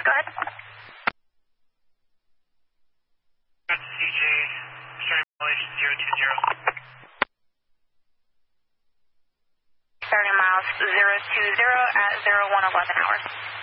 Go ahead. CJ, starting mileage 020. Starting miles 020 at 0111 hours.